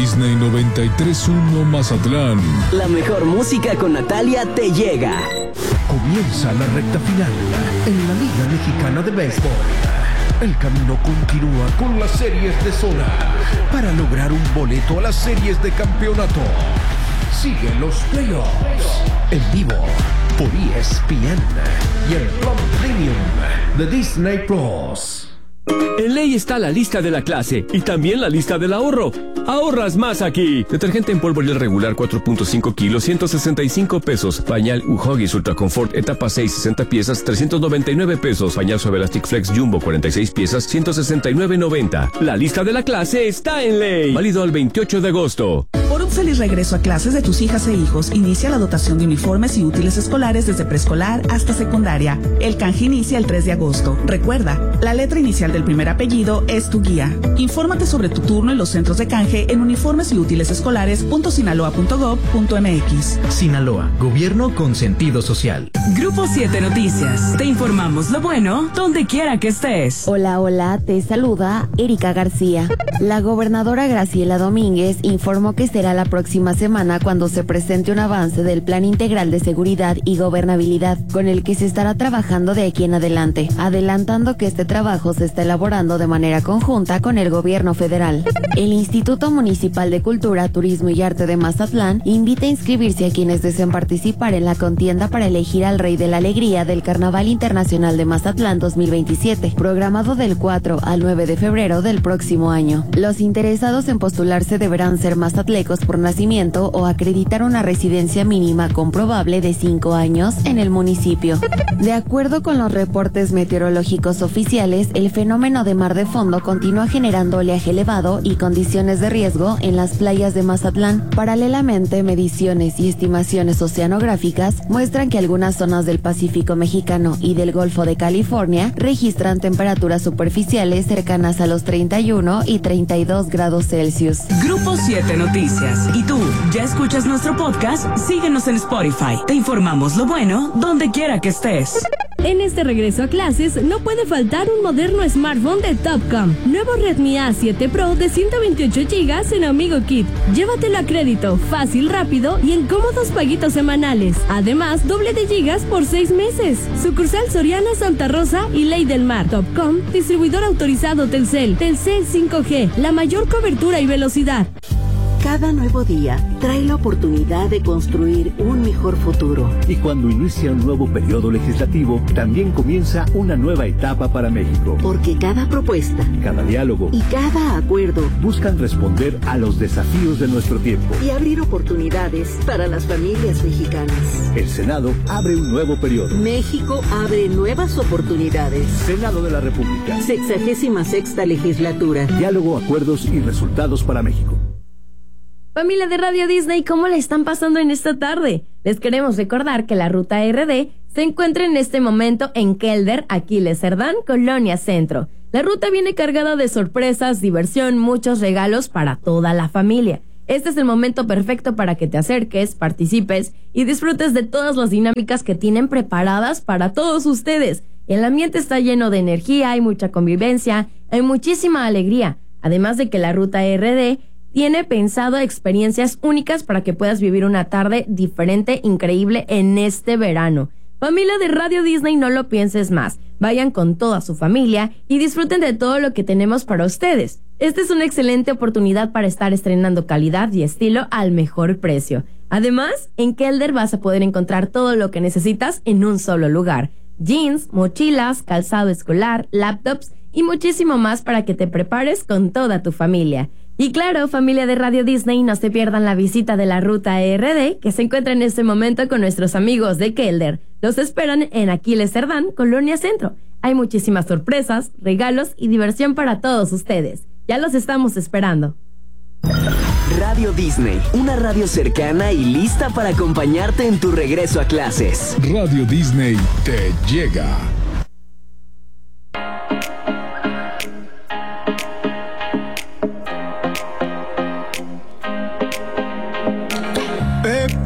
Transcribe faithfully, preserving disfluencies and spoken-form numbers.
Disney noventa y tres punto uno Mazatlán. La mejor música con Natalia te llega. Comienza la recta final en la Liga Mexicana de Béisbol. El camino continúa con las series de zona para lograr un boleto a las series de campeonato. Sigue los playoffs en vivo por E S P N y el Club Premium de Disney Plus. En Ley está la lista de la clase y también la lista del ahorro. ¡Ahorras más aquí! Detergente en polvo Ariel regular cuatro punto cinco kilos, ciento sesenta y cinco pesos. Pañal U-Huggies Ultra Confort etapa seis, sesenta piezas, trescientos noventa y nueve pesos. Pañal Suave Elastic Flex Jumbo cuarenta y seis piezas, ciento sesenta y nueve noventa. La lista de la clase está en Ley. Válido al veintiocho de agosto. Por un feliz regreso a clases de tus hijas e hijos, inicia la dotación de uniformes y útiles escolares desde preescolar hasta secundaria. El canje inicia el tres de agosto. Recuerda, la letra inicial del primer apellido es tu guía. Infórmate sobre tu turno en los centros de canje en uniformes y útiles escolares punto sinaloa punto gob punto mx. Sinaloa, gobierno con sentido social. Grupo siete Noticias. Te informamos lo bueno donde quiera que estés. Hola, hola, te saluda Erika García. La gobernadora Graciela Domínguez informó que será la próxima semana cuando se presente un avance del Plan Integral de Seguridad y Gobernabilidad, con el que se estará trabajando de aquí en adelante, adelantando que este trabajo se está elaborando de manera conjunta con el gobierno federal. El Instituto Municipal de Cultura, Turismo y Arte de Mazatlán invita a inscribirse a quienes deseen participar en la contienda para elegir al Rey de la Alegría del Carnaval Internacional de Mazatlán dos mil veintisiete, programado del cuatro al nueve de febrero del próximo año. Los interesados en postularse deberán ser mazatlecos por nacimiento o acreditar una residencia mínima comprobable de cinco años en el municipio. De acuerdo con los reportes meteorológicos oficiales, el fenómeno de mar de fondo continúa generando oleaje elevado y condiciones de riesgo en las playas de Mazatlán. Paralelamente, mediciones y estimaciones oceanográficas muestran que algunas zonas del Pacífico mexicano y del Golfo de California registran temperaturas superficiales cercanas a los treinta y uno y treinta y dos grados Celsius. Grupo siete Noticias. ¿Y tú, ya escuchas nuestro podcast? Síguenos en Spotify. Te informamos lo bueno donde quiera que estés. En este regreso a clases no puede faltar un moderno smartphone de Topcom. Nuevo Redmi A siete Pro de ciento veintiocho gigas en Amigo Kit. Llévatelo a crédito, fácil, rápido y en cómodos paguitos semanales. Además, doble de gigas por seis meses. Sucursal Soriana, Santa Rosa y Ley del Mar. Topcom, distribuidor autorizado Telcel. Telcel cinco G, la mayor cobertura y velocidad. Cada nuevo día trae la oportunidad de construir un mejor futuro. Y cuando inicia un nuevo periodo legislativo, también comienza una nueva etapa para México. Porque cada propuesta, cada diálogo y cada acuerdo buscan responder a los desafíos de nuestro tiempo y abrir oportunidades para las familias mexicanas. El Senado abre un nuevo periodo. México abre nuevas oportunidades. Senado de la República. Sexagésima sexta legislatura. Diálogo, acuerdos y resultados para México. Familia de Radio Disney, ¿cómo le están pasando en esta tarde? Les queremos recordar que la Ruta R D se encuentra en este momento en Kelder, Aquiles Cerdán, Colonia Centro. La ruta viene cargada de sorpresas, diversión, muchos regalos para toda la familia. Este es el momento perfecto para que te acerques, participes y disfrutes de todas las dinámicas que tienen preparadas para todos ustedes. El ambiente está lleno de energía, hay mucha convivencia, hay muchísima alegría. Además de que la Ruta R D tiene pensado experiencias únicas para que puedas vivir una tarde diferente, increíble en este verano. Familia de Radio Disney, no lo pienses más. Vayan con toda su familia y disfruten de todo lo que tenemos para ustedes. Esta es una excelente oportunidad para estar estrenando calidad y estilo al mejor precio. Además, en Kelder vas a poder encontrar todo lo que necesitas en un solo lugar. Jeans, mochilas, calzado escolar, laptops y muchísimo más para que te prepares con toda tu familia. Y claro, familia de Radio Disney, no se pierdan la visita de la Ruta R D, que se encuentra en este momento con nuestros amigos de Kelder. Los esperan en Aquiles Cerdán, Colonia Centro. Hay muchísimas sorpresas, regalos y diversión para todos ustedes. Ya los estamos esperando. Radio Disney, una radio cercana y lista para acompañarte en tu regreso a clases. Radio Disney te llega.